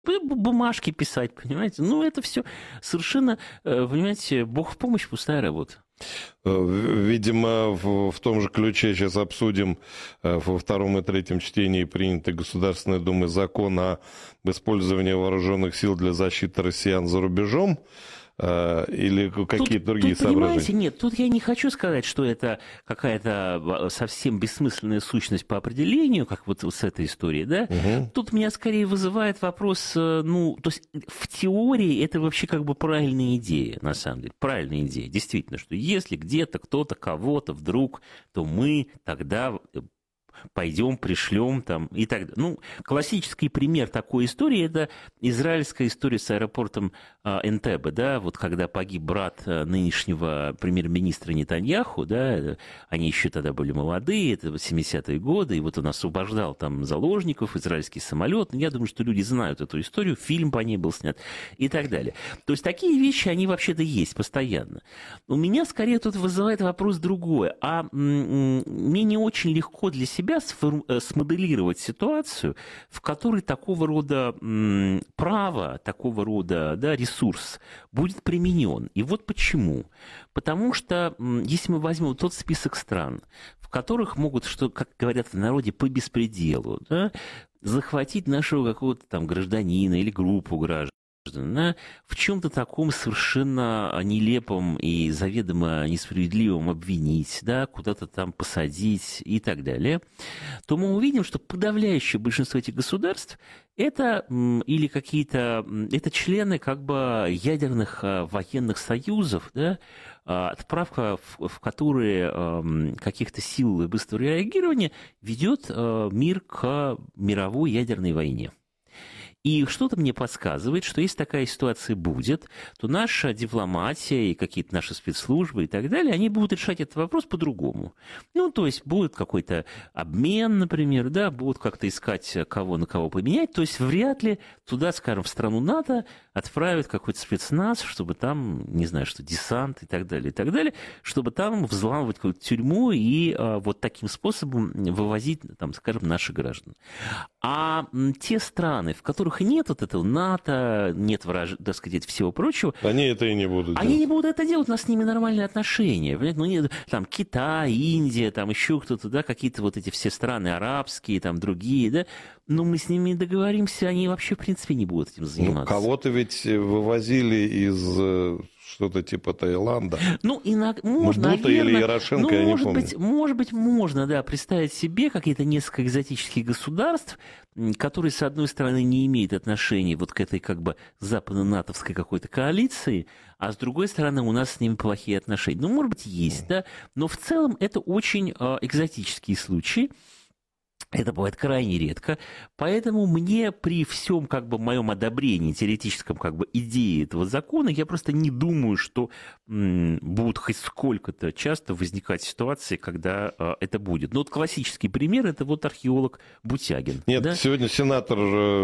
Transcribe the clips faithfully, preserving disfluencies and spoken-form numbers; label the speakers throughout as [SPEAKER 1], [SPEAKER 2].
[SPEAKER 1] бумажки писать, понимаете? Ну, это все совершенно, понимаете, Бог в помощь, пустая работа.
[SPEAKER 2] Видимо, в, в том же ключе сейчас обсудим во втором и третьем чтении принятый Государственной Думой закон об использовании вооруженных сил для защиты россиян за рубежом. Или какие-то другие
[SPEAKER 1] тут,
[SPEAKER 2] соображения?
[SPEAKER 1] Понимаете, нет, тут я не хочу сказать, что это какая-то совсем бессмысленная сущность по определению, как вот с этой историей, да? Угу. Тут меня скорее вызывает вопрос, ну, то есть в теории это вообще как бы правильная идея, на самом деле, правильная идея, действительно, что если где-то кто-то кого-то вдруг, то мы тогда пойдем, пришлем там и так далее. Ну, классический пример такой истории – это израильская история с аэропортом а, Энтебе, да, вот когда погиб брат нынешнего премьер-министра Нетаньяху, да, они еще тогда были молодые, это семидесятые годы, и вот он освобождал там заложников, израильский самолет. Я думаю, что люди знают эту историю, фильм по ней был снят и так далее. То есть такие вещи, они вообще-то есть постоянно. У меня скорее тут вызывает вопрос другой. А м- мне не очень легко для себя смоделировать ситуацию, в которой такого рода м, право, такого рода, да, ресурс будет применен. И вот почему. Потому что, м, если мы возьмем тот список стран, в которых могут, что, как говорят в народе, по беспределу, да, захватить нашего какого-то там гражданина или группу граждан, да, в чем-то таком совершенно нелепом и заведомо несправедливом обвинить, да, куда-то там посадить и так далее, то мы увидим, что подавляющее большинство этих государств это или какие-то, это члены как бы ядерных военных союзов, да, отправка в, в которые каких-то сил быстрого реагирования ведет мир к мировой ядерной войне. И что-то мне подсказывает, что если такая ситуация будет, то наша дипломатия и какие-то наши спецслужбы и так далее, они будут решать этот вопрос по-другому. Ну, то есть будет какой-то обмен, например, да, будут как-то искать, кого на кого поменять. То есть вряд ли туда, скажем, в страну НАТО отправят какой-то спецназ, чтобы там, не знаю, что десант и так далее, и так далее, чтобы там взламывать какую-то тюрьму и а, вот таким способом вывозить, там, скажем, наших граждан. А те страны, в которых нет вот этого НАТО, нет, враж... так сказать, всего прочего.
[SPEAKER 2] Они это и не будут
[SPEAKER 1] Они
[SPEAKER 2] делать.
[SPEAKER 1] не будут это делать, у нас с ними нормальные отношения. Ну, нет, там Китай, Индия, там еще кто-то, да, какие-то вот эти все страны арабские, там другие, да. Но мы с ними договоримся, они вообще, в принципе, не будут этим заниматься.
[SPEAKER 2] Ну, кого-то ведь вывозили из что-то типа Таиланда.
[SPEAKER 1] Ну, иногда, можно,
[SPEAKER 2] Будто или Ярошенко,
[SPEAKER 1] ну,
[SPEAKER 2] я не
[SPEAKER 1] может
[SPEAKER 2] помню.
[SPEAKER 1] быть, может быть, можно, да, представить себе какие-то несколько экзотических государств, которые, с одной стороны, не имеют отношения вот к этой как бы западно-натовской какой-то коалиции, а с другой стороны, у нас с ними плохие отношения. Ну, может быть, есть, да, но в целом это очень э, экзотические случаи. Это бывает крайне редко, поэтому мне при всем как бы моем одобрении, теоретическом как бы идеи этого закона, я просто не думаю, что м, будут хоть сколько-то часто возникать ситуации, когда а, это будет. Но вот классический пример – это вот археолог Бутягин.
[SPEAKER 2] Нет,
[SPEAKER 1] да?
[SPEAKER 2] Сегодня сенатор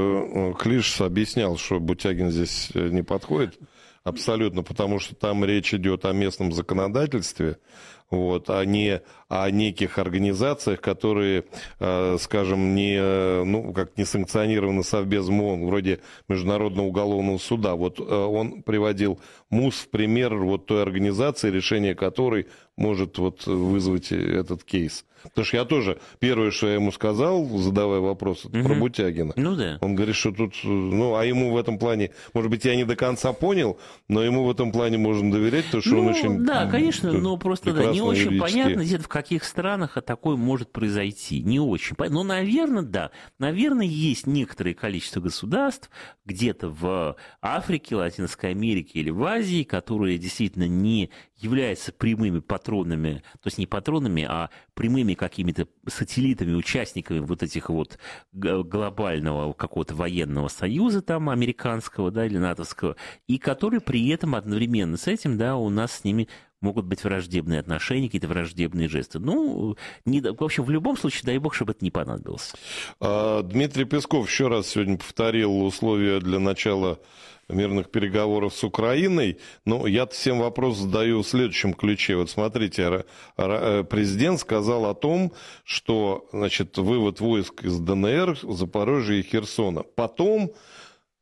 [SPEAKER 2] Клиш объяснял, что Бутягин здесь не подходит абсолютно, потому что там речь идет о местном законодательстве, вот, а не о неких организациях, которые, э, скажем, не, ну, как не санкционированы Совбезом ООН, вроде Международного уголовного суда. Вот э, он приводил МУС в пример вот той организации, решение которой может вот вызвать этот кейс. Потому что я тоже, первое, что я ему сказал, задавая вопрос, это угу. про Бутягина.
[SPEAKER 1] Ну да.
[SPEAKER 2] Он говорит, что тут, ну, а ему в этом плане, может быть, я не до конца понял, но ему в этом плане можно доверять, потому что
[SPEAKER 1] ну,
[SPEAKER 2] он очень...
[SPEAKER 1] Да, конечно, но просто да, не очень юридически. Понятно, где-то в каких странах такое может произойти. Не очень понятно. Но, наверное, да. Наверное, есть некоторое количество государств, где-то в Африке, Латинской Америке или в Азии, которые действительно не являются прямыми патронами, то есть не патронами, а прямыми какими-то сателлитами, участниками вот этих вот глобального какого-то военного союза там американского, да, или натовского, и которые при этом одновременно с этим, да, у нас с ними могут быть враждебные отношения, какие-то враждебные жесты. Ну, не, в общем, в любом случае, дай бог, чтобы это не понадобилось.
[SPEAKER 2] Дмитрий Песков еще раз сегодня повторил условия для начала мирных переговоров с Украиной. Но я всем вопрос задаю в следующем ключе. Вот смотрите, президент сказал о том, что, значит, вывод войск из ДНР, Запорожья и Херсона. Потом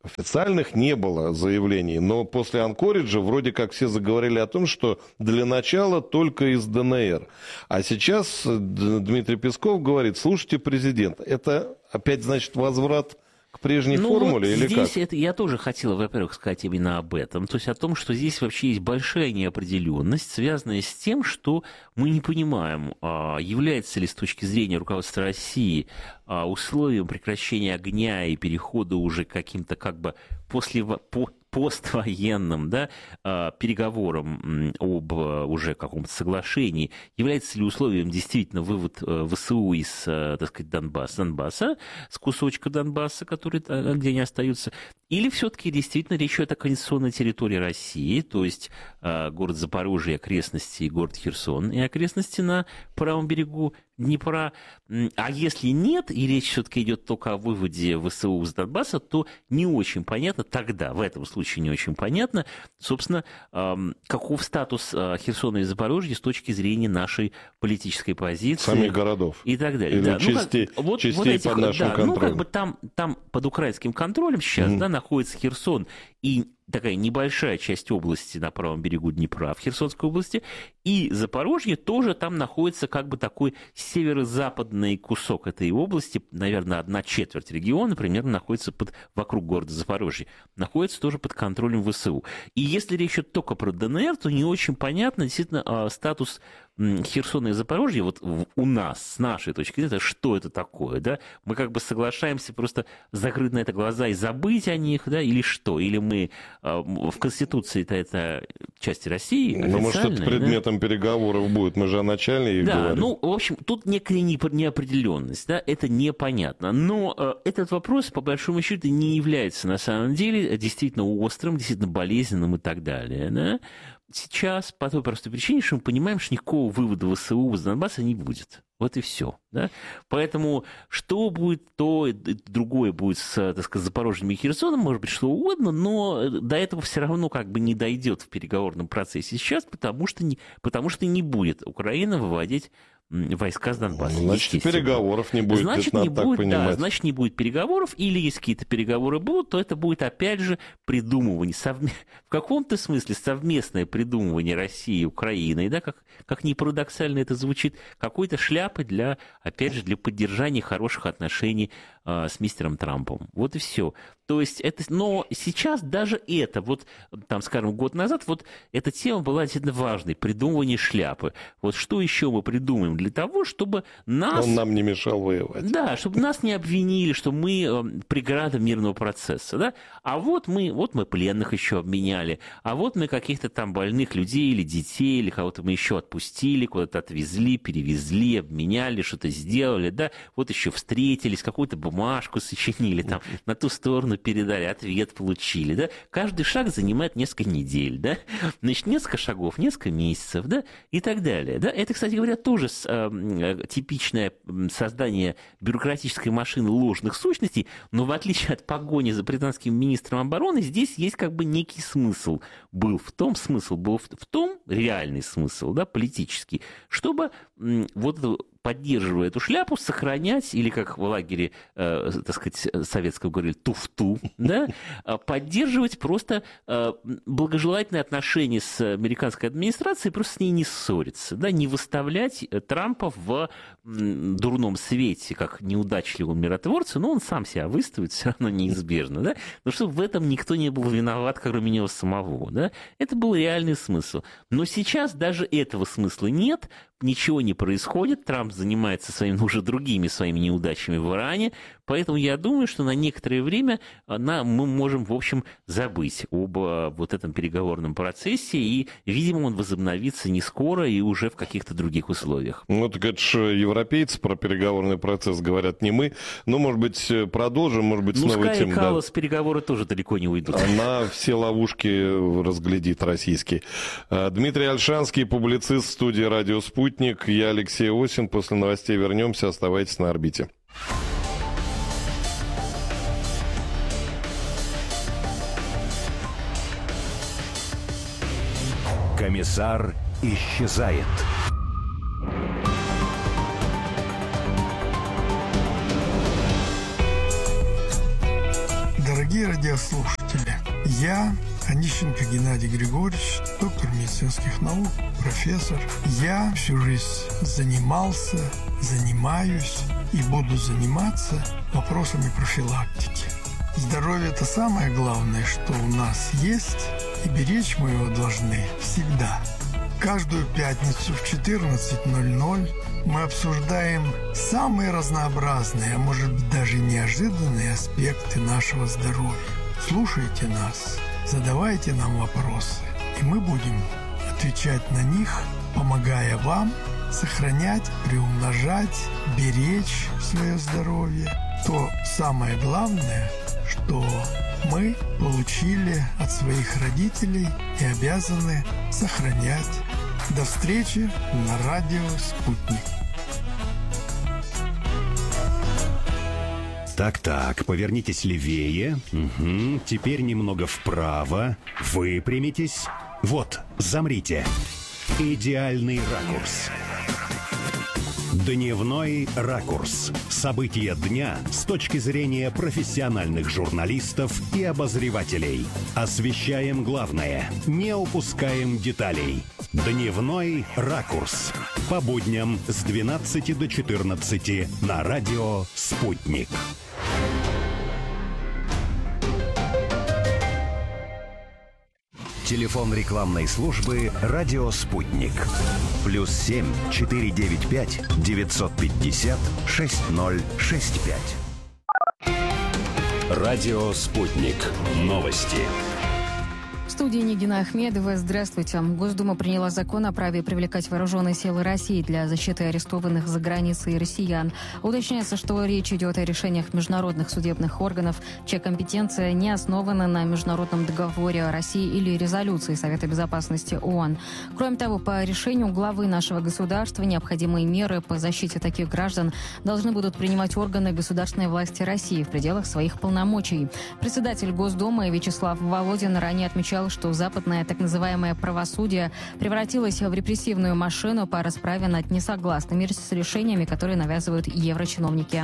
[SPEAKER 2] Официальных не было заявлений, но после Анкориджа вроде как все заговорили о том, что для начала только из ДНР. А сейчас Дмитрий Песков говорит: слушайте, президент, это опять значит возврат к прежней
[SPEAKER 1] ну,
[SPEAKER 2] формуле
[SPEAKER 1] вот
[SPEAKER 2] или
[SPEAKER 1] здесь
[SPEAKER 2] как?
[SPEAKER 1] Это, я тоже хотел, во-первых, сказать именно об этом. То есть о том, что здесь вообще есть большая неопределенность, связанная с тем, что мы не понимаем, является ли с точки зрения руководства России условием прекращения огня и перехода уже к каким-то как бы после, по, поствоенным, да, переговорам об уже каком-то соглашении, является ли условием действительно вывод ВСУ из, так сказать, Донбасса, Донбасса, с кусочка Донбасса, который, где они остаются, или все-таки действительно речь идет о конституционной территории России, то есть город Запорожье, окрестности, и город Херсон и окрестности на правом берегу Днепра. А если нет, и речь все-таки идет только о выводе ВСУ из Донбасса, то не очень понятно, тогда, в этом случае не очень понятно, собственно, каков статус Херсона и Запорожья с точки зрения нашей политической позиции.
[SPEAKER 2] Самих городов.
[SPEAKER 1] И так далее.
[SPEAKER 2] Или
[SPEAKER 1] да.
[SPEAKER 2] частей,
[SPEAKER 1] ну, как, вот,
[SPEAKER 2] частей
[SPEAKER 1] вот этих,
[SPEAKER 2] под нашим
[SPEAKER 1] да,
[SPEAKER 2] контролем.
[SPEAKER 1] Ну, как бы там, там под украинским контролем сейчас, mm-hmm. да, находится Херсон и такая небольшая часть области на правом берегу Днепра в Херсонской области, и Запорожье тоже там находится как бы такой северо-западный кусок этой области, наверное, одна четверть региона примерно находится под, вокруг города Запорожье, находится тоже под контролем ВСУ. И если речь идет только про ДНР, то не очень понятно действительно статус Херсона и Запорожья, вот у нас, с нашей точки зрения, что это такое, да? Мы как бы соглашаемся просто закрыть на это глаза и забыть о них, да, или что? Или мы в Конституции-то это часть России,
[SPEAKER 2] ну, может, это предметом да? переговоров будет, мы же о начале их
[SPEAKER 1] да,
[SPEAKER 2] говорим.
[SPEAKER 1] Ну, в общем, тут некая неопределенность, да, это непонятно. Но э, этот вопрос, по большому счету, не является на самом деле действительно острым, действительно болезненным и так далее, да? Сейчас по той простой причине, что мы понимаем, что никакого вывода ВСУ из Донбасса не будет. Вот и все. Да? Поэтому что будет, то и другое будет с, так сказать, Запорожьем и Херсоном, может быть, что угодно, но до этого все равно как бы не дойдет в переговорном процессе сейчас, потому что не, потому что не будет Украина выводить войска с Донбасса.
[SPEAKER 2] Значит, переговоров не будет,
[SPEAKER 1] значит,
[SPEAKER 2] это
[SPEAKER 1] не
[SPEAKER 2] надо
[SPEAKER 1] будет,
[SPEAKER 2] так понимать.
[SPEAKER 1] Да, значит, не будет переговоров, или если какие-то переговоры будут, то это будет, опять же, придумывание, совме... в каком-то смысле совместное придумывание России и Украины, да, как, как ни парадоксально это звучит, какой-то шляпы для, опять же, для поддержания хороших отношений э, с мистером Трампом. Вот и все. То есть это, но сейчас даже это, вот там, скажем, год назад, вот эта тема была действительно важной, придумывание шляпы. Вот что еще мы придумаем для того, чтобы нас...
[SPEAKER 2] Он нам не мешал воевать.
[SPEAKER 1] Да, чтобы нас не обвинили, что мы э, преграда мирного процесса, да? А вот мы, вот мы пленных еще обменяли, а вот мы каких-то там больных людей или детей, или кого-то мы еще отпустили, куда-то отвезли, перевезли, обменяли, что-то сделали, да? Вот еще встретились, какую-то бумажку сочинили, там, на ту сторону передали, ответ получили, да, каждый шаг занимает несколько недель, да, значит, несколько шагов, несколько месяцев, да, и так далее, да, это, кстати говоря, тоже э, типичное создание бюрократической машины ложных сущностей, но в отличие от погони за британским министром обороны, здесь есть как бы некий смысл был в том, смысл был в, в том, реальный смысл, да, политический, чтобы м, вот эту поддерживая эту шляпу, сохранять, или как в лагере, э, так сказать, советского говорили, туфту, да, поддерживать просто э, благожелательные отношения с американской администрацией, просто с ней не ссориться, да, не выставлять Трампа в м, дурном свете, как неудачливого миротворца, но он сам себя выставит все равно неизбежно, да, но чтобы в этом никто не был виноват, кроме него самого, да, это был реальный смысл. Но сейчас даже этого смысла нет, ничего не происходит, Трамп занимается своими уже другими своими неудачами в Иране, поэтому я думаю, что на некоторое время на, мы можем, в общем, забыть об вот этом переговорном процессе, и, видимо, он возобновится не скоро и уже в каких-то других условиях.
[SPEAKER 2] Ну, так это же европейцы про переговорный процесс говорят, не мы. Ну, может быть, продолжим, может быть, с
[SPEAKER 1] ну,
[SPEAKER 2] новой темой.
[SPEAKER 1] Ну, Скай и Каллас, да. Переговоры тоже далеко не уйдут.
[SPEAKER 2] Она все ловушки разглядит российский. Дмитрий Ольшанский, публицист, студии «Радио Спутник». Я Алексей Осин. После новостей вернемся. Оставайтесь на орбите.
[SPEAKER 3] Комиссар исчезает.
[SPEAKER 4] Дорогие радиослушатели, радиослушатели! Я, Онищенко Геннадий Григорьевич, доктор медицинских наук, профессор. Я всю жизнь занимался, занимаюсь и буду заниматься вопросами профилактики. Здоровье – это самое главное, что у нас есть, и беречь мы его должны всегда. Каждую пятницу в четырнадцать ноль ноль мы обсуждаем самые разнообразные, а может быть даже неожиданные аспекты нашего здоровья. Слушайте нас, задавайте нам вопросы, и мы будем отвечать на них, помогая вам сохранять, приумножать, беречь свое здоровье. То самое главное, что мы получили от своих родителей и обязаны сохранять. До встречи на радио «Спутник».
[SPEAKER 3] Так-так, повернитесь левее. Угу. Теперь немного вправо. Выпрямитесь. Вот, замрите. Идеальный ракурс. Дневной ракурс. События дня с точки зрения профессиональных журналистов и обозревателей. Освещаем главное, не упускаем деталей. Дневной ракурс. По будням с двенадцати до четырнадцати на радио «Спутник». Телефон рекламной службы «Радио Спутник». Плюс семь четыре девять пять девятьсот пятьдесят шесть ноль шесть пять. Радио Спутник. Новости.
[SPEAKER 5] В студии Нигина Ахмедова. Здравствуйте. Госдума приняла закон о праве привлекать вооруженные силы России для защиты арестованных за границей россиян. Уточняется, что речь идет о решениях международных судебных органов, чья компетенция не основана на международном договоре о России или резолюции Совета Безопасности ООН. Кроме того, по решению главы нашего государства необходимые меры по защите таких граждан должны будут принимать органы государственной власти России в пределах своих полномочий. Председатель Госдумы Вячеслав Володин ранее отмечал, что западное так называемое правосудие превратилось в репрессивную машину по расправе над несогласными с решениями, которые навязывают еврочиновники.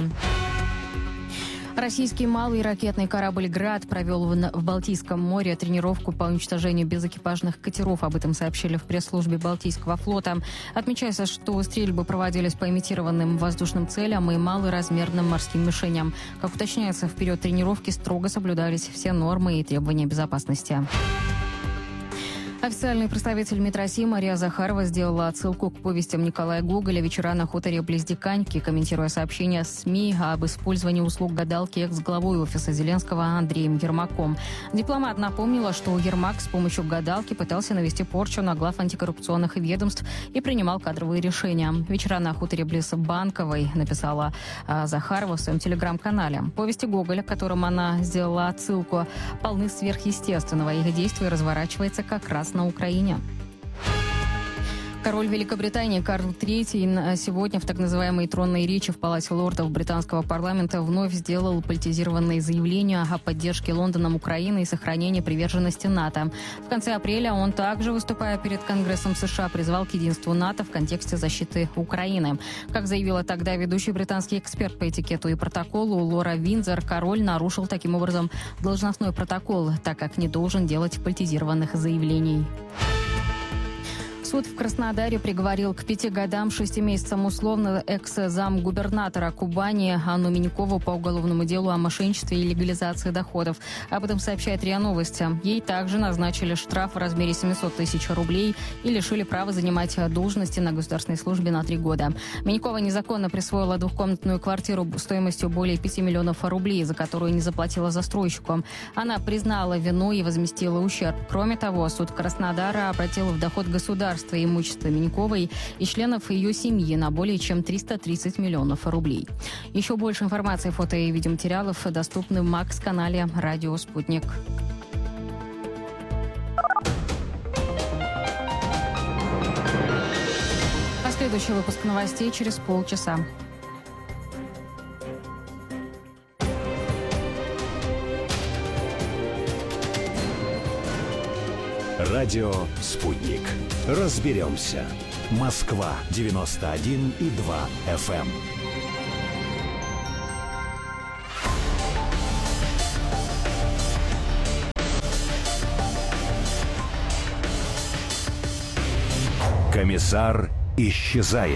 [SPEAKER 5] Российский малый ракетный корабль «Град» провел в Балтийском море тренировку по уничтожению безэкипажных катеров. Об этом сообщили в пресс-службе Балтийского флота. Отмечается, что стрельбы проводились по имитированным воздушным целям и малоразмерным морским мишеням. Как уточняется, в период тренировки строго соблюдались все нормы и требования безопасности. Официальный представитель Минтроси Мария Захарова сделала отсылку к повестям Николая Гоголя «Вечера на хуторе близ Диканьки», комментируя сообщения СМИ об использовании услуг гадалки экс-главой офиса Зеленского Андреем Ермаком. Дипломат напомнила, что Ермак с помощью гадалки пытался навести порчу на глав антикоррупционных ведомств и принимал кадровые решения. «Вечера на хуторе близ Банковой», написала Захарова в своем телеграм-канале. Повести Гоголя, к которым она сделала отсылку, полны сверхъестественного. Их действие разворачивается как раз на Украине. Король Великобритании Карл Третий сегодня в так называемой тронной речи в Палате лордов британского парламента вновь сделал политизированные заявления о поддержке Лондоном Украины и сохранении приверженности НАТО. В конце апреля он также, выступая перед Конгрессом США, призвал к единству НАТО в контексте защиты Украины. Как заявила тогда ведущий британский эксперт по этикету и протоколу Лора Виндзор, король нарушил таким образом должностной протокол, так как не должен делать политизированных заявлений. Суд в Краснодаре приговорил к пяти годам, шести месяцам условно экс-замгубернатора Кубани Анну Минякову по уголовному делу о мошенничестве и легализации доходов. Об этом сообщает РИА Новости. Ей также назначили штраф в размере семьсот тысяч рублей и лишили права занимать должности на государственной службе на три года. Минякова незаконно присвоила двухкомнатную квартиру стоимостью более пяти миллионов рублей, за которую не заплатила застройщику. Она признала вину и возместила ущерб. Кроме того, суд Краснодара обратил в доход государства и имущество Миняковой и членов ее семьи на более чем триста тридцать миллионов рублей. Еще больше информации, фото и видеоматериалов доступны в Макс-канале «Радио Спутник». А следующий выпуск новостей через полчаса.
[SPEAKER 3] Радио «Спутник». Разберемся. Москва девяносто один и два эф эм. Комиссар исчезает.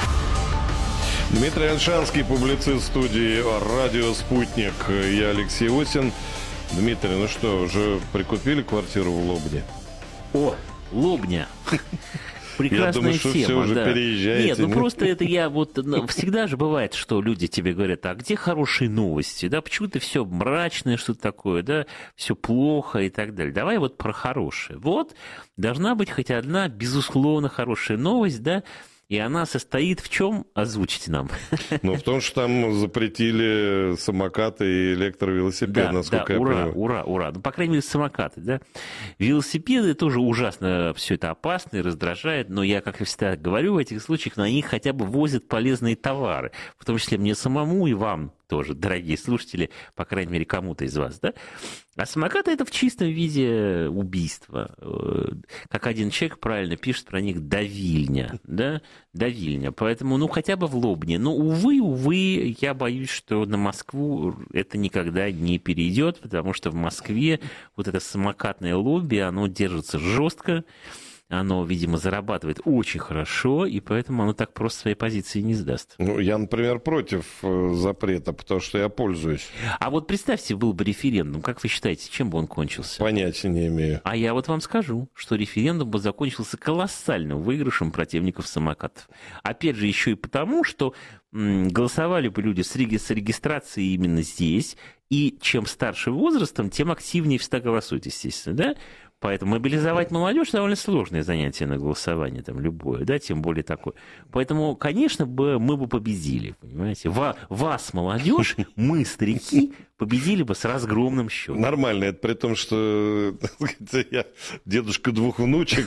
[SPEAKER 2] Дмитрий Ольшанский, публицист студии «Радио Спутник». Я Алексей Осин. Дмитрий, ну что, уже прикупили квартиру в Лобне?
[SPEAKER 1] О, Лобня. Прекрасная
[SPEAKER 2] я думаю, что
[SPEAKER 1] тема,
[SPEAKER 2] все уже
[SPEAKER 1] да.
[SPEAKER 2] переезжаете.
[SPEAKER 1] Нет, ну нет? Просто это я вот... Ну, всегда же бывает, что люди тебе говорят, а где хорошие новости, да, почему-то все мрачное, что-то такое, да, все плохо и так далее. Давай вот про хорошее. Вот должна быть хоть одна, безусловно, хорошая новость, да, и она состоит в чем? Озвучите нам.
[SPEAKER 2] Ну, в том, что там запретили самокаты и электровелосипеды,
[SPEAKER 1] да,
[SPEAKER 2] насколько
[SPEAKER 1] да,
[SPEAKER 2] я
[SPEAKER 1] ура,
[SPEAKER 2] понимаю.
[SPEAKER 1] ура, ура. Ну, по крайней мере, самокаты, да. Велосипеды тоже ужасно все это опасно и раздражает, но я, как и всегда говорю в этих случаях, на них хотя бы возят полезные товары, в том числе мне самому и вам тоже, дорогие слушатели, по крайней мере, кому-то из вас, да. А самокаты — это в чистом виде убийство. Как один человек правильно пишет про них, давильня, да, давильня. Поэтому, ну, хотя бы в Лобне. Но, увы, увы, я боюсь, что на Москву это никогда не перейдет, потому что в Москве вот это самокатное лобби, оно держится жестко, оно, видимо, зарабатывает очень хорошо, и поэтому оно так просто своей позиции не сдаст.
[SPEAKER 2] Ну, я, например, против запрета, потому что я пользуюсь.
[SPEAKER 1] А вот представьте, был бы референдум, как вы считаете, чем бы он кончился?
[SPEAKER 2] Понятия не имею.
[SPEAKER 1] А я вот вам скажу, что референдум бы закончился колоссальным выигрышем противников самокатов. Опять же, еще и потому, что м, голосовали бы люди с, реги- с регистрацией именно здесь, и чем старше возрастом, тем активнее всегда голосуют, естественно, да? Поэтому мобилизовать молодежь довольно сложное занятие на голосование, там, любое, да, тем более такое. Поэтому, конечно, бы мы бы победили, понимаете. Ва- вас, молодежь, мы, старики, победили бы с разгромным счетом.
[SPEAKER 2] Нормально, это при том, что я дедушка двух внучек,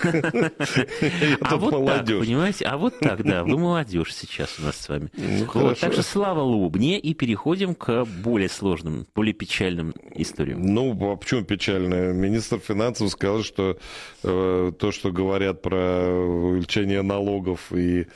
[SPEAKER 1] а вот так, понимаете, а вот так, да, вы молодежь сейчас у нас с вами. Вот, так что слава Лобне, и переходим к более сложным, более печальным историям.
[SPEAKER 2] Ну, а почему печально? Министр финансов сказал, что э, то, что говорят про увеличение налогов и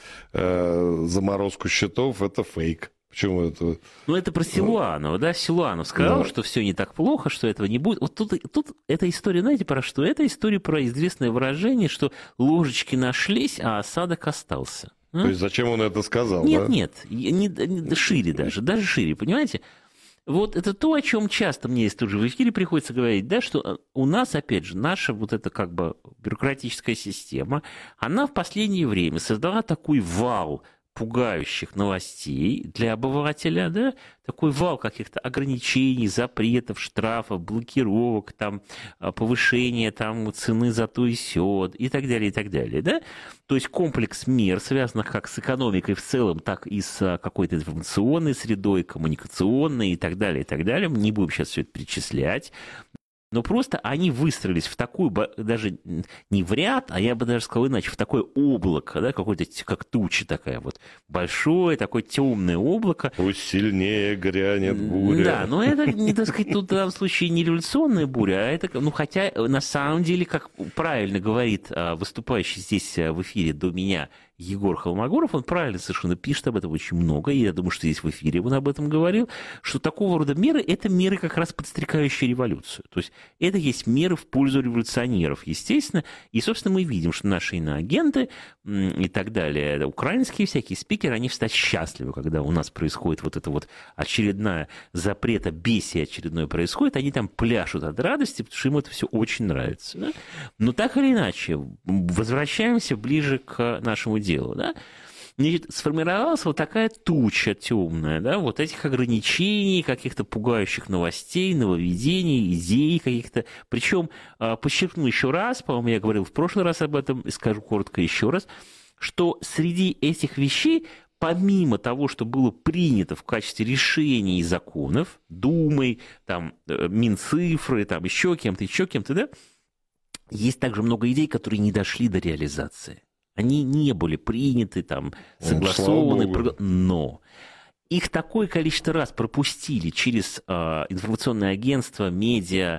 [SPEAKER 2] э, заморозку счетов, это фейк. Почему это?
[SPEAKER 1] Ну, это про Силуанова, да? Силуанов сказал,
[SPEAKER 2] да.
[SPEAKER 1] что все не так плохо, что этого не будет. Вот тут, тут эта история, знаете, про что? Это история про известное выражение, что ложечки нашлись, а осадок остался.
[SPEAKER 2] То есть зачем он это сказал?
[SPEAKER 1] Нет,
[SPEAKER 2] да?
[SPEAKER 1] нет, не, не, шире даже, даже шире, понимаете? Вот это то, о чем часто мне тут же в эфире приходится говорить, да, что у нас, опять же, наша вот эта как бы бюрократическая система, она в последнее время создала такой вал пугающих новостей для обывателя, да, такой вал каких-то ограничений, запретов, штрафов, блокировок, там, повышения там, цены за то и сё, и так далее, и так далее, да. То есть комплекс мер, связанных как с экономикой в целом, так и с какой-то информационной средой, коммуникационной и так далее, и так далее. Не будем сейчас все это перечислять. Но просто они выстроились в такую, даже не в ряд, а я бы даже сказал иначе, в такое облако, да, какое-то, как туча такая вот, большое, такое темное облако.
[SPEAKER 2] Пусть сильнее грянет буря.
[SPEAKER 1] Да, но это, не, так сказать, тут в данном случае не революционная буря, а это, ну, хотя, на самом деле, как правильно говорит выступающий здесь в эфире до меня Егор Холмогоров, он правильно совершенно пишет об этом очень много, и я думаю, что здесь в эфире он об этом говорил, что такого рода меры – это меры как раз подстрекающие революцию. То есть это есть меры в пользу революционеров, естественно, и, собственно, мы видим, что наши иноагенты и так далее, украинские всякие спикеры, они всегда счастливы, когда у нас происходит вот это вот очередная запретобесие очередное происходит, они там пляшут от радости, потому что им это все очень нравится. Да? Но так или иначе, возвращаемся ближе к нашему делу. Делу, да? Значит, сформировалась вот такая туча темная, да, вот этих ограничений, каких-то пугающих новостей, нововведений, идей каких-то. Причем, подчеркну еще раз, по-моему, я говорил в прошлый раз об этом, и скажу коротко еще раз, что среди этих вещей, помимо того, что было принято в качестве решений и законов, Думой, там, Минцифры, там, еще кем-то, еще кем-то, да, есть также много идей, которые не дошли до реализации. Они не были приняты, там, согласованы, ну, но их такое количество раз пропустили через э, информационные агентства, медиа,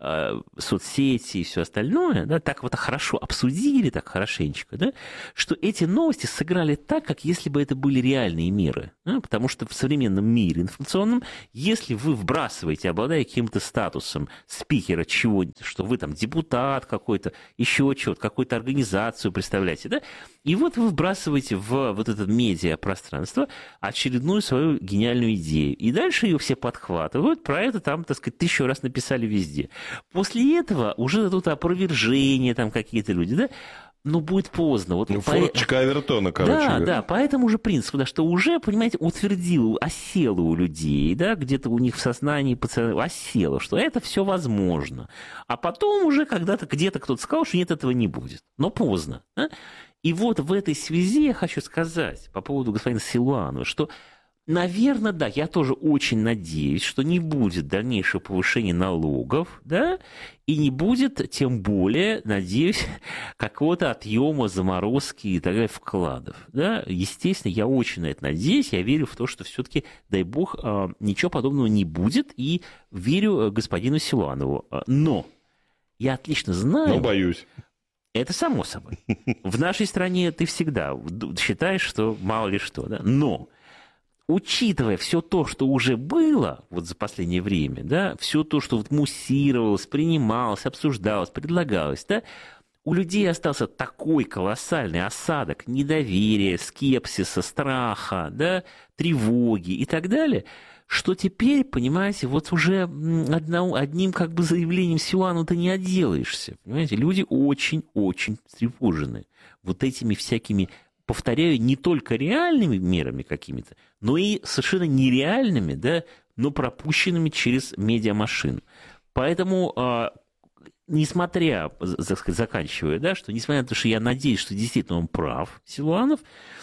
[SPEAKER 1] э, соцсети и все остальное, да, так вот хорошо обсудили, так хорошенечко, да, что эти новости сыграли так, как если бы это были реальные миры. Да, потому что в современном мире информационном, если вы вбрасываете, обладая каким-то статусом спикера чего-нибудь, что вы там депутат какой-то, еще что-то, какую-то организацию представляете, да, и вот вы вбрасываете в вот это медиапространство очередную свою гениальную идею. И дальше ее все подхватывают, про это там, так сказать, тысячу раз написали везде. После этого уже тут опровержения там какие-то люди, да, но будет поздно. Вот
[SPEAKER 2] ну,
[SPEAKER 1] по...
[SPEAKER 2] форточка Авертона, короче
[SPEAKER 1] Да,
[SPEAKER 2] говоря.
[SPEAKER 1] да, по этому же принципу, да, что уже, понимаете, утвердило, осело у людей, да, где-то у них в сознании осело, что это все возможно. А потом уже когда-то где-то кто-то сказал, что нет, этого не будет. Но поздно. Да? И вот в этой связи я хочу сказать по поводу господина Силуанова, что, наверное, да, я тоже очень надеюсь, что не будет дальнейшего повышения налогов, да, и не будет, тем более, надеюсь, какого-то отъема, заморозки и так далее вкладов. Да. Естественно, я очень на это надеюсь, я верю в то, что все-таки, дай бог, ничего подобного не будет, и верю господину Силуанову. Но я отлично знаю...
[SPEAKER 2] Но боюсь.
[SPEAKER 1] Это само собой. В нашей стране ты всегда считаешь, что мало ли что, да? Но, учитывая все то, что уже было вот за последнее время, да, все то, что вот муссировалось, принималось, обсуждалось, предлагалось, да, у людей остался такой колоссальный осадок недоверия, скепсиса, страха, да, тревоги и так далее, что теперь, понимаете, вот уже одно, одним как бы заявлением Силуанова ты не отделаешься. Понимаете, люди очень-очень встревожены вот этими всякими, повторяю, не только реальными мерами какими-то, но и совершенно нереальными, да, но пропущенными через медиамашину. Поэтому, несмотря, так сказать, заканчивая, да, что несмотря на то, что я надеюсь, что действительно он прав, Силуанов,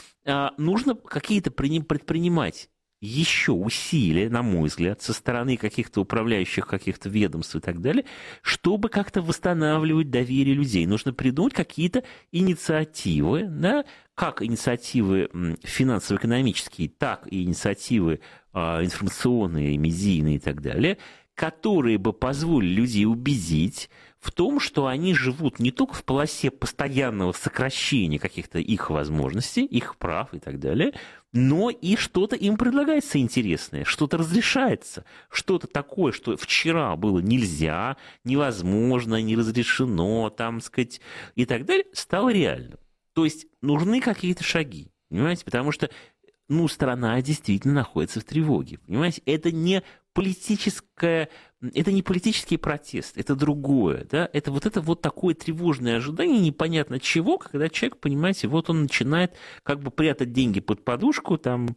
[SPEAKER 1] нужно какие-то предпринимать еще усилия, на мой взгляд, со стороны каких-то управляющих каких-то ведомств и так далее, чтобы как-то восстанавливать доверие людей. Нужно придумать какие-то инициативы, да, как инициативы финансово-экономические, так и инициативы а, информационные, медийные и так далее, которые бы позволили людей убедить в том, что они живут не только в полосе постоянного сокращения каких-то их возможностей, их прав и так далее, но и что-то им предлагается интересное, что-то разрешается, что-то такое, что вчера было нельзя, невозможно, не разрешено, там, сказать, и так далее, стало реальным. То есть нужны какие-то шаги, понимаете, потому что, ну, страна действительно находится в тревоге, понимаете, это не политическое, это не политический протест, это другое, да, это вот это вот такое тревожное ожидание непонятно чего, когда человек, понимаете, вот он начинает как бы прятать деньги под подушку, там,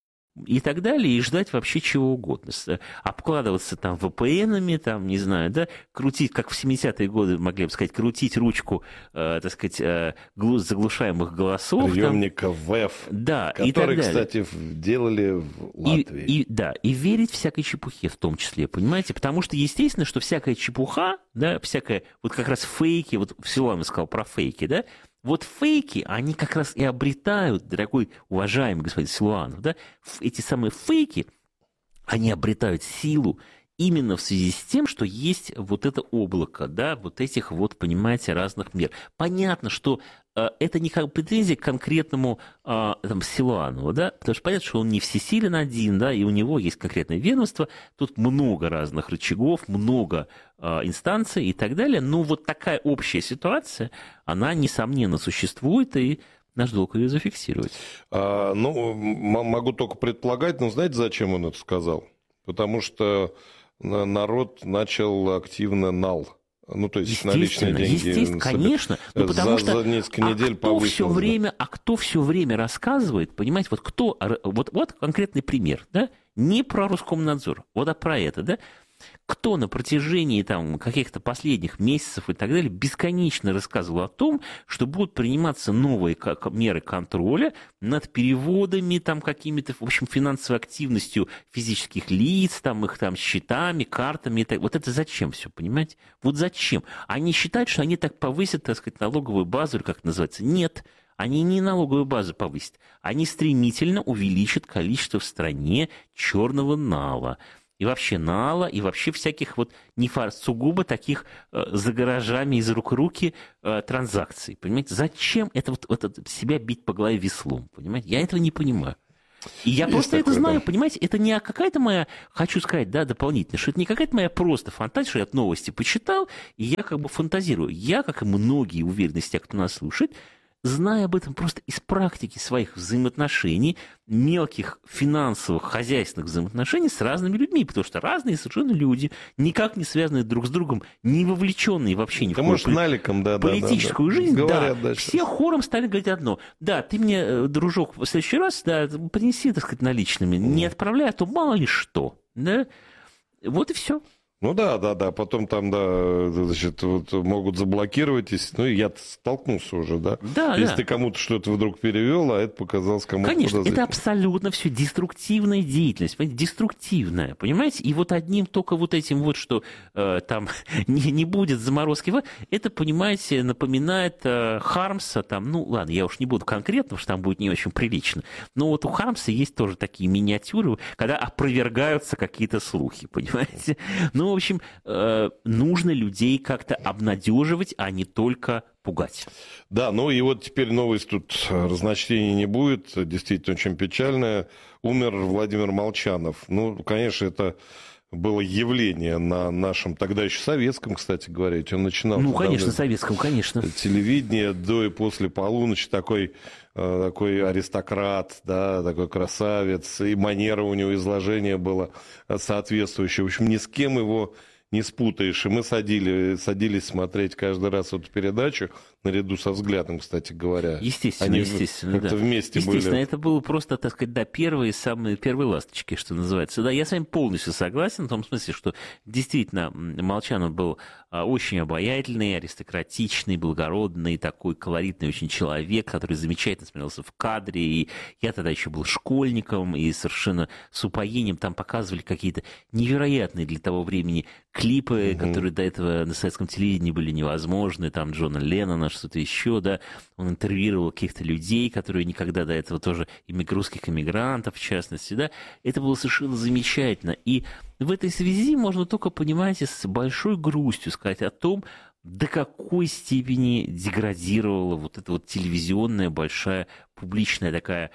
[SPEAKER 1] и так далее, и ждать вообще чего угодно. Обкладываться там ви пи эн-ами, там, не знаю, да, крутить, как в семидесятые годы, могли бы сказать, крутить ручку, э, так сказать, э, заглушаемых голосов.
[SPEAKER 2] Приемника ВЭФ,
[SPEAKER 1] да,
[SPEAKER 2] который, кстати, делали в Латвии.
[SPEAKER 1] И, и, да, и верить всякой чепухе в том числе, понимаете? Потому что, естественно, что всякая чепуха, да, всякая, вот как раз фейки, вот Силуанов сказал про фейки, да, вот фейки, они как раз и обретают, дорогой, уважаемый господин Силуанов, да, эти самые фейки, они обретают силу именно в связи с тем, что есть вот это облако, да, вот этих вот, понимаете, разных мер. Понятно, что э, это не как претензия к конкретному э, там, Силуанову, да, потому что понятно, что он не всесилен один, да, и у него есть конкретное ведомство, тут много разных рычагов, много э, инстанций и так далее, но вот такая общая ситуация, она, несомненно, существует, и наш долг ее зафиксировать.
[SPEAKER 2] А, ну, могу только предполагать, но знаете, зачем он это сказал? Потому что народ начал активно нал. Ну, то есть наличные деньги.
[SPEAKER 1] Естественно, конечно. Ну, потому
[SPEAKER 2] за,
[SPEAKER 1] что,
[SPEAKER 2] за несколько недель
[SPEAKER 1] а кто все время, а кто все время рассказывает, понимаете, вот кто, вот, вот конкретный пример, да, не про Роскомнадзор, вот а про это, да, кто на протяжении там, каких-то последних месяцев и так далее бесконечно рассказывал о том, что будут приниматься новые меры контроля над переводами, там, какими-то, в общем, финансовой активностью физических лиц, там, их там, счетами, картами. И так. Вот это зачем все, понимаете? Вот зачем? Они считают, что они так повысят, так сказать, налоговую базу, или как это называется. Нет. Они не налоговую базу повысят. Они стремительно увеличат количество в стране черного нала. и вообще нала, и вообще всяких вот не фар, сугубо таких э, за гаражами из рук в руки э, транзакций, понимаете? Зачем это вот, вот это себя бить по голове веслом, понимаете? Я этого не понимаю. И я
[SPEAKER 2] Есть
[SPEAKER 1] просто
[SPEAKER 2] такое,
[SPEAKER 1] это знаю,
[SPEAKER 2] да.
[SPEAKER 1] понимаете, это не какая-то моя, хочу сказать, да, дополнительно, что это не какая-то моя просто фантазия, что я новости почитал, и я как бы фантазирую. Я, как и многие, уверены, из тех, кто нас слушает, знаю об этом просто из практики своих взаимоотношений, мелких финансовых, хозяйственных взаимоотношений с разными людьми, потому что разные совершенно люди, никак не связанные друг с другом, не вовлеченные вообще ни в
[SPEAKER 2] Да,
[SPEAKER 1] какую
[SPEAKER 2] может, наликом, да,
[SPEAKER 1] политическую
[SPEAKER 2] да, да.
[SPEAKER 1] жизнь,
[SPEAKER 2] Говорят,
[SPEAKER 1] да,
[SPEAKER 2] да,
[SPEAKER 1] все
[SPEAKER 2] сейчас.
[SPEAKER 1] хором стали говорить одно. Да, ты мне, дружок, в следующий раз, да, принеси, так сказать, наличными, не отправляй, а то мало ли что, да, вот и все.
[SPEAKER 2] Ну да, да, да, потом там, да, значит, вот могут заблокировать, если, ну, я столкнулся уже, да.
[SPEAKER 1] Да,
[SPEAKER 2] если
[SPEAKER 1] да.
[SPEAKER 2] ты кому-то что-то вдруг перевел, а это показалось кому-то
[SPEAKER 1] Конечно, это
[SPEAKER 2] подозрительным.
[SPEAKER 1] абсолютно все деструктивная деятельность, понимаете, деструктивная, понимаете, и вот одним только вот этим вот, что э, там не, не будет заморозки, это, понимаете, напоминает э, Хармса, там, ну ладно, я уж не буду конкретно, потому что там будет не очень прилично, но вот у Хармса есть тоже такие миниатюры, когда опровергаются какие-то слухи, понимаете, ну, в общем, э, нужно людей как-то обнадеживать, а не только пугать.
[SPEAKER 2] Да, ну и вот теперь новость тут разночтений не будет, действительно очень печальная. Умер Владимир Молчанов. Ну, конечно, это было явление на нашем, тогда еще советском, кстати говоря, ведь он начинал...
[SPEAKER 1] Ну, конечно, советском, конечно.
[SPEAKER 2] Телевидение до и после полуночи, такой, такой аристократ, да, такой красавец, и манера у него изложения была соответствующая. В общем, ни с кем его не спутаешь. И мы садили, садились смотреть каждый раз эту передачу, наряду со взглядом, кстати говоря.
[SPEAKER 1] Естественно,
[SPEAKER 2] Они
[SPEAKER 1] естественно,
[SPEAKER 2] как-то
[SPEAKER 1] да.
[SPEAKER 2] вместе
[SPEAKER 1] Естественно,
[SPEAKER 2] были.
[SPEAKER 1] это было просто, так сказать, да, первые, самые первые ласточки, что называется. Да, я с вами полностью согласен в том смысле, что действительно Молчанов был очень обаятельный, аристократичный, благородный, такой колоритный очень человек, который замечательно смотрелся в кадре. И я тогда еще был школьником, и совершенно с упоением там показывали какие-то невероятные для того времени клипы, угу. которые до этого на советском телевидении были невозможны, там Джона Леннона, что-то еще, да, он интервьюировал каких-то людей, которые никогда до этого тоже, русских иммигрантов, в частности, да, это было совершенно замечательно, и в этой связи можно только, понимаете, с большой грустью сказать о том, до какой степени деградировала вот эта вот телевизионная большая публичная такая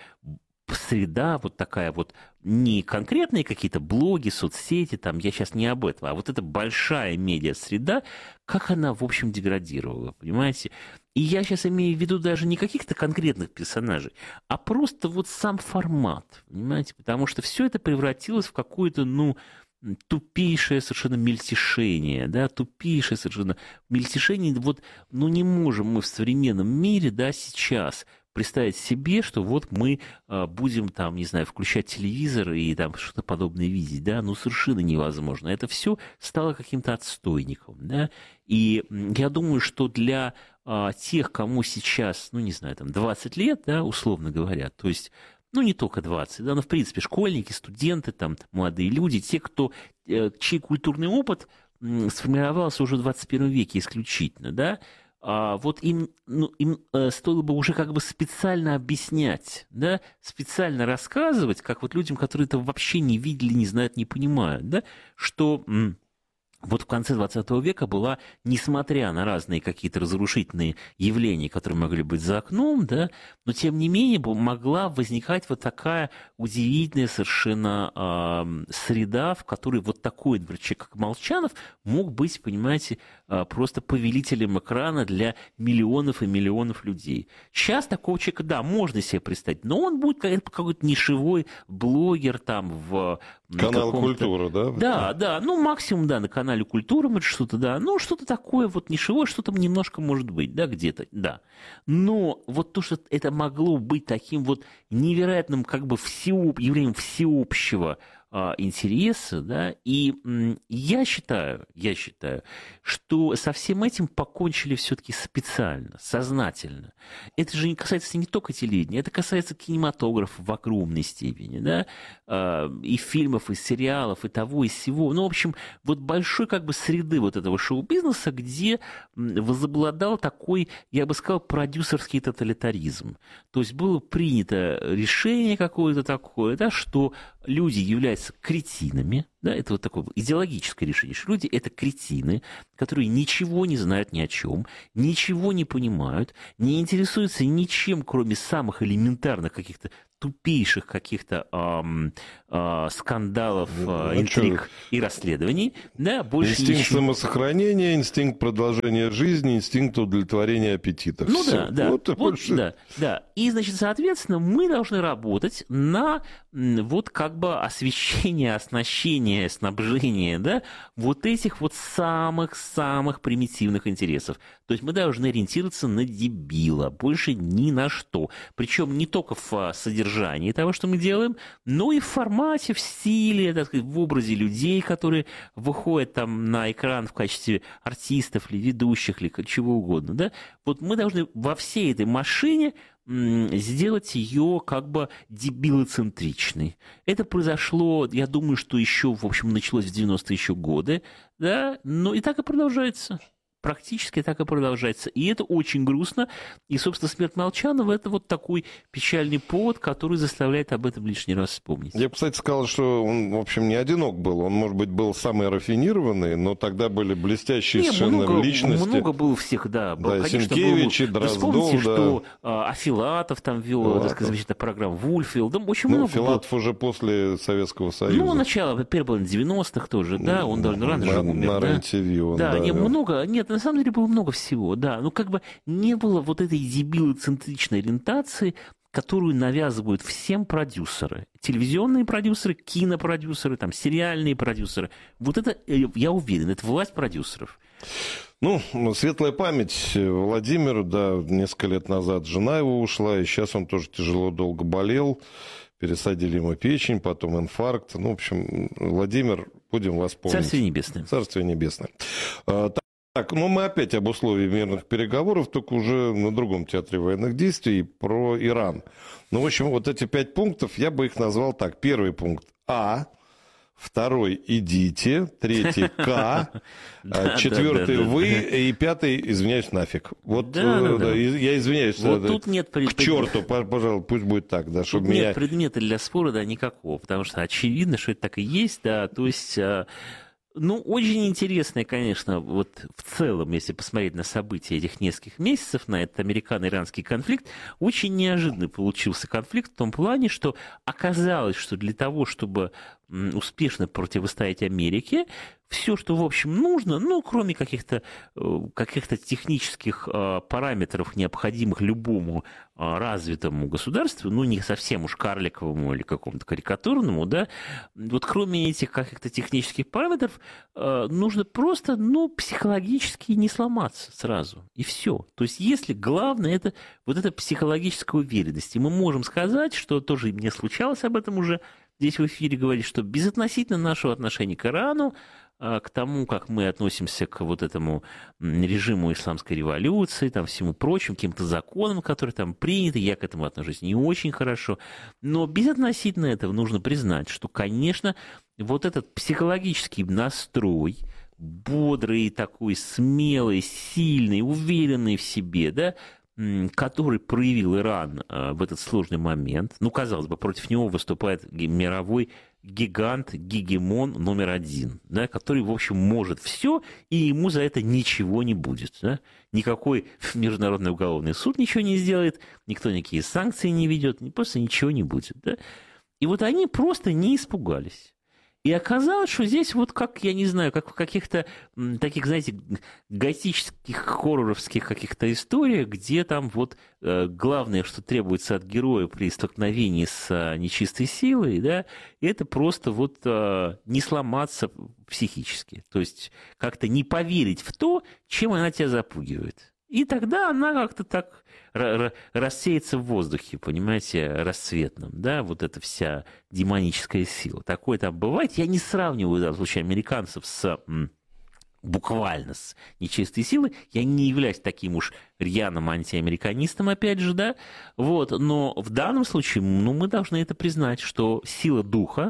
[SPEAKER 1] среда, вот такая вот, не конкретные какие-то блоги, соцсети, там, я сейчас не об этом, а вот эта большая медиа-среда, как она, в общем, деградировала, понимаете? И я сейчас имею в виду даже не каких-то конкретных персонажей, а просто вот сам формат, понимаете? Потому что все это превратилось в какое-то, ну, тупейшее совершенно мельтешение, да, тупейшее совершенно мельтешение, вот, ну, не можем мы в современном мире, да, сейчас представить себе, что вот мы а, будем там, не знаю, включать телевизор и там что-то подобное видеть, да, ну совершенно невозможно. Это все стало каким-то отстойником, да, и я думаю, что для а, тех, кому сейчас, ну не знаю, там двадцать лет, да, условно говоря, то есть, ну не только двадцать, да, но в принципе школьники, студенты, там, молодые люди, те, кто, чей культурный опыт сформировался уже в двадцать первом веке исключительно, да, А вот им, ну, им э, стоило бы уже как бы специально объяснять, да, специально рассказывать, как вот людям, которые это вообще не видели, не знают, не понимают, да, что м- вот в конце двадцатого века была, несмотря на разные какие-то разрушительные явления, которые могли быть за окном, да, но тем не менее могла возникать вот такая удивительная совершенно э, среда, в которой вот такой человек, как Молчанов, мог быть, понимаете, э, просто повелителем экрана для миллионов и миллионов людей. Сейчас такого человека, да, можно себе представить, но он будет какой-то нишевой блогер там в...
[SPEAKER 2] Канал «Культура», да?
[SPEAKER 1] Да, да, ну максимум, да, на канале «Культура», может, что-то, да, ну что-то такое вот нишевое, что-то немножко может быть, да, где-то, да. Но вот то, что это могло быть таким вот невероятным как бы всеоб... явлением всеобщего а, интереса, да, и м, я считаю, я считаю, что со всем этим покончили все-таки специально, сознательно. Это же не касается не только телевидения, это касается кинематографа в огромной степени, да, а, и фильмов, и сериалов, и того, и сего. Ну, в общем, вот большой как бы среды вот этого шоу-бизнеса, где возобладал такой, я бы сказал, продюсерский тоталитаризм. То есть было принято решение какое-то такое, да, что люди являются называется кретинами, да, это вот такое идеологическое решение, что люди это кретины, которые ничего не знают ни о чем, ничего не понимают, не интересуются ничем, кроме самых элементарных каких-то тупейших каких-то эм, э, скандалов, э,
[SPEAKER 2] ну,
[SPEAKER 1] интриг
[SPEAKER 2] что?
[SPEAKER 1] и расследований. Да, больше
[SPEAKER 2] инстинкт
[SPEAKER 1] ничего.
[SPEAKER 2] самосохранения, инстинкт продолжения жизни, инстинкт удовлетворения аппетита.
[SPEAKER 1] Ну
[SPEAKER 2] Все.
[SPEAKER 1] да, да.
[SPEAKER 2] Вот,
[SPEAKER 1] Вот,
[SPEAKER 2] больше...
[SPEAKER 1] да, да. И, значит, соответственно, мы должны работать на вот как бы освещение, оснащение, снабжение, да, вот этих вот самых-самых примитивных интересов. То есть мы должны ориентироваться на дебила, больше ни на что. Причем не только в содержании того, что мы делаем, но и в формате, в стиле, так сказать, в образе людей, которые выходят там на экран в качестве артистов или ведущих, или чего угодно, да. Вот мы должны во всей этой машине сделать ее как бы дебилоцентричной. Это произошло, я думаю, что еще, в общем, началось в девяностые еще годы, да, но и так и продолжается. Практически так и продолжается. И это очень грустно. И, собственно, смерть Молчанова – это вот такой печальный повод, который заставляет об этом лишний раз вспомнить.
[SPEAKER 2] Я бы, кстати, сказал, что он, в общем, не одинок был. Он, может быть, был самый рафинированный, но тогда были блестящие
[SPEAKER 1] Не,
[SPEAKER 2] совершенно
[SPEAKER 1] много,
[SPEAKER 2] личности.
[SPEAKER 1] Много было всех, да.
[SPEAKER 2] Да,
[SPEAKER 1] конечно,
[SPEAKER 2] Сенкевич,
[SPEAKER 1] было.
[SPEAKER 2] Дроздов,
[SPEAKER 1] Вспомните,
[SPEAKER 2] да.
[SPEAKER 1] что а, Афилатов там вел,
[SPEAKER 2] Филатов.
[SPEAKER 1] так сказать, замечательную программу, Вульфил. Да, очень
[SPEAKER 2] Ну,
[SPEAKER 1] много
[SPEAKER 2] Филатов
[SPEAKER 1] было.
[SPEAKER 2] уже после Советского Союза.
[SPEAKER 1] Ну, начало, первое половина девяностых тоже, да, он довольно рано
[SPEAKER 2] на,
[SPEAKER 1] же умер.
[SPEAKER 2] на
[SPEAKER 1] да?
[SPEAKER 2] РЕН-ТВ он,
[SPEAKER 1] Да,
[SPEAKER 2] да,
[SPEAKER 1] не,
[SPEAKER 2] вел.
[SPEAKER 1] много, нет, на самом деле было много всего, да. Ну, как бы не было вот этой дебилоцентричной ориентации, которую навязывают всем продюсеры. Телевизионные продюсеры, кинопродюсеры, там, сериальные продюсеры. Вот это, я уверен, это власть продюсеров.
[SPEAKER 2] Ну, светлая память Владимиру, да, несколько лет назад жена его ушла, и сейчас он тоже тяжело долго болел. Пересадили ему печень, потом инфаркт. Ну, в общем, Владимир, будем вас помнить.
[SPEAKER 1] Царствие небесное.
[SPEAKER 2] Царствие небесное. Так, ну мы опять об условиях мирных переговоров, только уже на другом театре военных действий, про Иран. Ну, в общем, вот эти пять пунктов, я бы их назвал так. Первый пункт А, второй идите, третий К, четвертый вы и пятый, извиняюсь, нафиг. Вот я извиняюсь.
[SPEAKER 1] Вот тут нет
[SPEAKER 2] к черту, пожалуй, пусть будет так, да, чтобы
[SPEAKER 1] тут
[SPEAKER 2] меня...
[SPEAKER 1] нет предмета для спора, да, никакого, потому что очевидно, что это так и есть, да, то есть... Ну, очень интересно, конечно, вот в целом, если посмотреть на события этих нескольких месяцев, на этот американо-иранский конфликт, очень неожиданный получился конфликт в том плане, что оказалось, что для того, чтобы успешно противостоять Америке, все, что, в общем, нужно, ну, кроме каких-то каких-то технических параметров, необходимых любому развитому государству, ну, не совсем уж карликовому или какому-то карикатурному, да, вот кроме этих каких-то технических параметров, нужно просто, ну, психологически не сломаться сразу, и все. То есть, если главное, это вот эта психологическая уверенность, и мы можем сказать, что тоже мне случалось об этом уже здесь в эфире говорить, что безотносительно нашего отношения к Ирану, к тому, как мы относимся к вот этому режиму исламской революции, там, всему прочему, каким-то законам, которые там приняты, я к этому отношусь не очень хорошо, но безотносительно этого нужно признать, что, конечно, вот этот психологический настрой, бодрый такой, смелый, сильный, уверенный в себе, да, который проявил Иран в этот сложный момент, ну, казалось бы, против него выступает мировой гигант, гегемон номер один, да, который, в общем, может все, и ему за это ничего не будет. Да? Никакой международный уголовный суд ничего не сделает, никто никакие санкции не ведет, просто ничего не будет. Да? И вот они просто не испугались. И оказалось, что здесь вот как, я не знаю, как в каких-то таких, знаете, готических, хорроровских каких-то историях, где там вот э, главное, что требуется от героя при столкновении с э, нечистой силой, да, это просто вот э, не сломаться психически. То есть как-то не поверить в то, чем она тебя запугивает. И тогда она как-то так рассеется в воздухе, понимаете, расцветном, да, вот эта вся демоническая сила. Такое там бывает. Я не сравниваю, да, в случае американцев с буквально с нечистой силой. Я не являюсь таким уж рьяным антиамериканистом, опять же, да, вот, но в данном случае, ну, мы должны это признать, что сила духа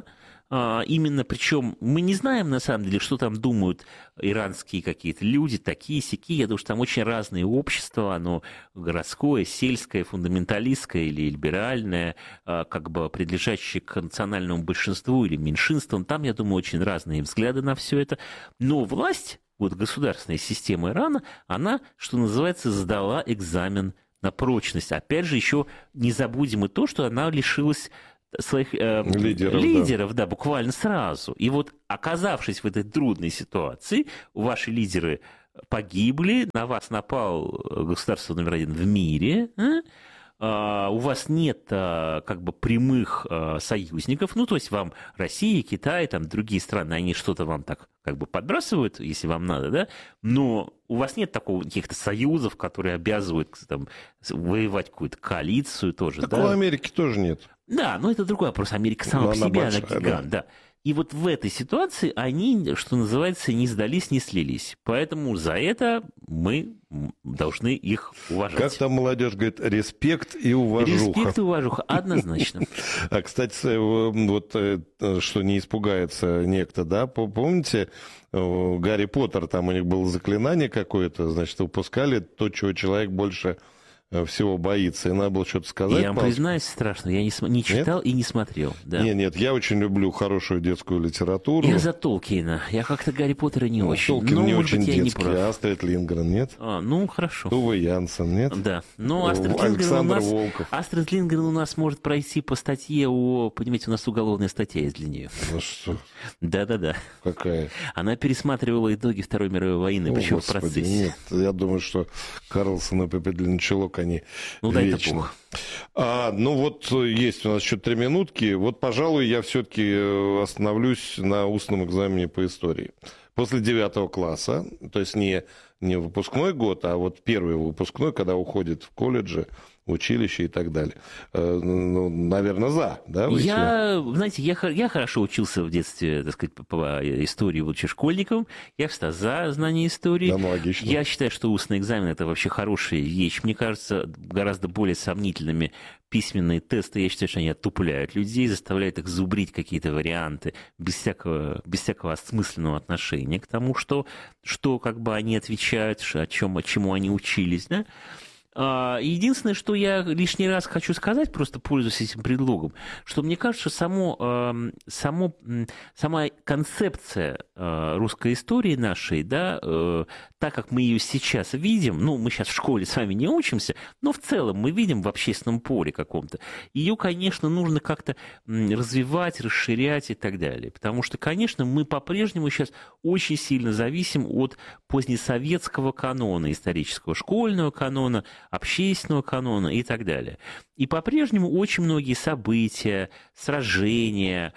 [SPEAKER 1] Именно, причем мы не знаем, на самом деле, что там думают иранские какие-то люди, такие-сякие. Я думаю, что там очень разные общества, оно городское, сельское, фундаменталистское или либеральное, как бы принадлежащее к национальному большинству или меньшинствам. Там, я думаю, очень разные взгляды на все это. Но власть, вот государственная система Ирана, она, что называется, сдала экзамен на прочность. Опять же, еще не забудем и то, что она лишилась своих э, лидеров, лидеров да. да, буквально сразу. И вот, оказавшись в этой трудной ситуации, ваши лидеры погибли, на вас напал государство номер один в мире, а? Uh, у вас нет uh, как бы прямых uh, союзников, ну, то есть вам Россия, Китай, там другие страны, они что-то вам так как бы подбрасывают, если вам надо, да, но у вас нет такого каких-то союзов, которые обязывают там, воевать какую-то коалицию тоже,
[SPEAKER 2] так
[SPEAKER 1] да.
[SPEAKER 2] у Америки тоже нет.
[SPEAKER 1] Да, но это другой вопрос, Америка сама но по себе, большая, она гигант, да. да. И вот в этой ситуации они, что называется, не сдались, не слились. Поэтому за это мы должны их уважать.
[SPEAKER 2] Как там молодежь говорит, респект и уважуха.
[SPEAKER 1] Респект и уважуха, однозначно.
[SPEAKER 2] А, кстати, вот что не испугается некто, да, помните, Гарри Поттер, там у них было заклинание какое-то, значит, выпускали то, чего человек больше всего боится, и надо было что-то сказать.
[SPEAKER 1] Я вам признаюсь, страшно, я не, см... не читал нет? и не смотрел. Да.
[SPEAKER 2] Нет, нет, я очень люблю хорошую детскую литературу.
[SPEAKER 1] Я за Толкиена, я как-то Гарри Поттера не ну, очень.
[SPEAKER 2] Толкин
[SPEAKER 1] ну,
[SPEAKER 2] не
[SPEAKER 1] может
[SPEAKER 2] очень
[SPEAKER 1] быть,
[SPEAKER 2] детский, а Астрид Линдгрен, нет?
[SPEAKER 1] А, ну, хорошо.
[SPEAKER 2] Уве Янсен, нет?
[SPEAKER 1] Да, но Астрид Линдгрен, у нас... Астрид Линдгрен у нас может пройти по статье о... Понимаете, у нас уголовная статья есть для нее.
[SPEAKER 2] Ну что?
[SPEAKER 1] Да-да-да.
[SPEAKER 2] Какая?
[SPEAKER 1] Она пересматривала итоги Второй мировой войны, о, причем Господи, в процессе.
[SPEAKER 2] Нет, я думаю, что Карлсон и Пепе Длинночелок, они...
[SPEAKER 1] Ну, дай это Бог.
[SPEAKER 2] А, ну вот есть у нас еще три минутки. Вот, пожалуй, я все-таки остановлюсь на устном экзамене по истории. После девятого класса, то есть не, не выпускной год, а вот первый выпускной, когда уходит в колледже, училище и так далее. Ну, наверное, за, да? Вы
[SPEAKER 1] я, знаете, я, я хорошо учился в детстве, так сказать, по истории, будучи школьником. Я всегда за знание истории.
[SPEAKER 2] Да, ну, логично.
[SPEAKER 1] Я считаю, что устный экзамен – это вообще хорошая вещь. Мне кажется, гораздо более сомнительными письменные тесты. Я считаю, что они оттупляют людей, заставляют их зубрить какие-то варианты без всякого, без всякого осмысленного отношения к тому, что, что как бы они отвечают, о чем, о чему они учились, да? Единственное, что я лишний раз хочу сказать, просто пользуясь этим предлогом, что мне кажется, само, само, сама концепция русской истории нашей, да, так как мы ее сейчас видим, ну, мы сейчас в школе с вами не учимся, но в целом мы видим в общественном поле каком-то, ее, конечно, нужно как-то развивать, расширять и так далее. Потому что, конечно, мы по-прежнему сейчас очень сильно зависим от позднесоветского канона, исторического школьного канона, общественного канона и так далее. И по-прежнему очень многие события, сражения,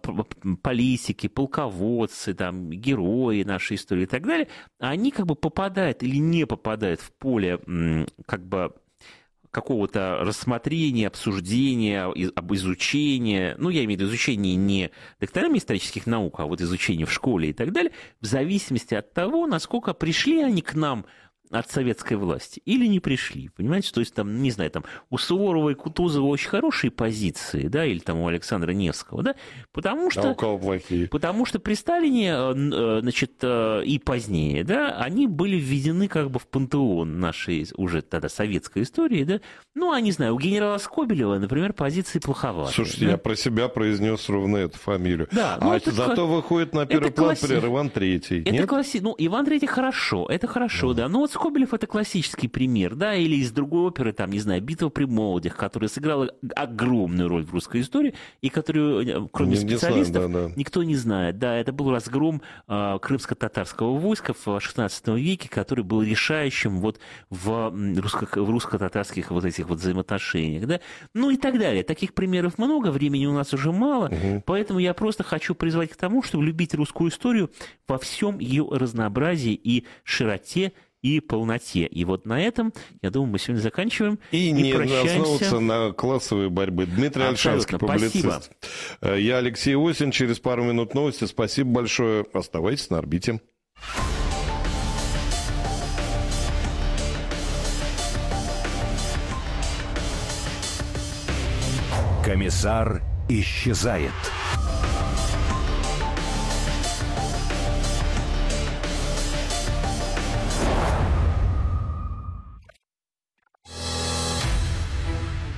[SPEAKER 1] политики, полководцы, там, герои нашей истории и так далее, они как бы попадают или не попадают в поле как бы какого-то рассмотрения, обсуждения, изучения, ну, я имею в виду изучение не докторами исторических наук, а вот изучение в школе и так далее, в зависимости от того, насколько пришли они к нам от советской власти или не пришли, понимаете? То есть, там, не знаю, там, у Суворова и Кутузова очень хорошие позиции, да, или там у Александра Невского, да, потому что...
[SPEAKER 2] А у кого плохие?
[SPEAKER 1] Потому что при Сталине, значит, и позднее, да, они были введены как бы в пантеон нашей уже тогда советской истории, да, ну, а не знаю, у генерала Скобелева, например, позиции плоховатые.
[SPEAKER 2] Слушайте, да? Я про себя произнес ровно эту фамилию.
[SPEAKER 1] Да,
[SPEAKER 2] ну, а это зато кла... выходит на первый план, класси... например, Иван Третий.
[SPEAKER 1] Это
[SPEAKER 2] нет?
[SPEAKER 1] Класси... Ну, Иван Третий хорошо, это хорошо, да, да. Но вот Скобелев — это классический пример, да, или из другой оперы, там, не знаю, «Битва при Молодях», которая сыграла огромную роль в русской истории, и которую, кроме не, специалистов, не знаю, да, да. никто не знает. Да, это был разгром э, крымско-татарского войска в шестнадцатом веке, который был решающим вот в, русско- в русско-татарских вот этих вот взаимоотношениях, да, ну и так далее. Таких примеров много, времени у нас уже мало, угу. Поэтому я просто хочу призвать к тому, чтобы любить русскую историю во всем ее разнообразии и широте, и полноте. И вот на этом, я думаю, мы сегодня заканчиваем.
[SPEAKER 2] И, и не основываться на классовой борьбе. Дмитрий Ольшанский, публицист. Спасибо. Я Алексей Осин. Через пару минут новости. Спасибо большое. Оставайтесь на орбите.
[SPEAKER 3] Комиссар исчезает.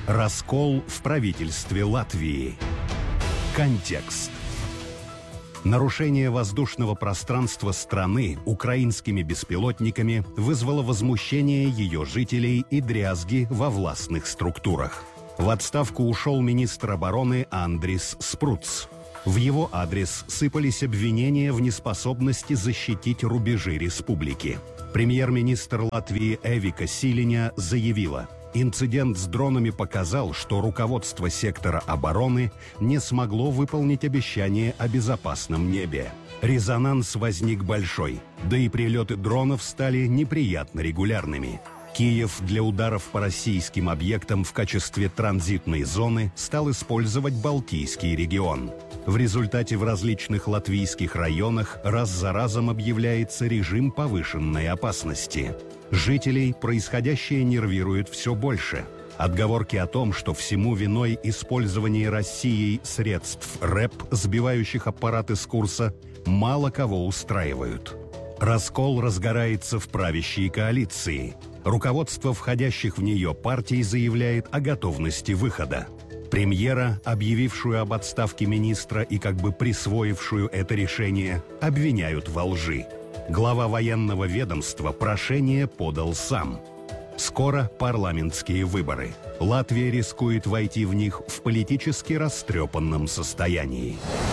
[SPEAKER 3] Раскол в правительстве Латвии. Контекст. Нарушение воздушного пространства страны украинскими беспилотниками вызвало возмущение ее жителей и дрязги во властных структурах. В отставку ушел министр обороны Андрис Спруц. В его адрес сыпались обвинения в неспособности защитить рубежи республики. Премьер-министр Латвии Эвика Силиня заявила: инцидент с дронами показал, что руководство сектора обороны не смогло выполнить обещание о безопасном небе. Резонанс возник большой, да и прилеты дронов стали неприятно регулярными. Киев для ударов по российским объектам в качестве транзитной зоны стал использовать Балтийский регион. В результате в различных латвийских районах раз за разом объявляется режим повышенной опасности. Жителей происходящее нервирует все больше. Отговорки о том, что всему виной использование Россией средств РЭП, сбивающих аппараты с курса, мало кого устраивают. Раскол разгорается в правящей коалиции. Руководство входящих в нее партий заявляет о готовности выхода. Премьера, объявившую об отставке министра и как бы присвоившую это решение, обвиняют во лжи. Глава военного ведомства прошение подал сам. Скоро парламентские выборы. Латвия рискует войти в них в политически растрепанном состоянии.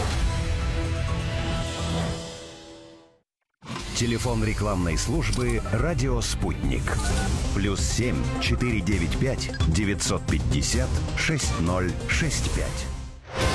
[SPEAKER 3] Телефон рекламной службы «Радио Спутник». Плюс семь четыре девять пять девятьсот пятьдесят шесть ноль шесть пять.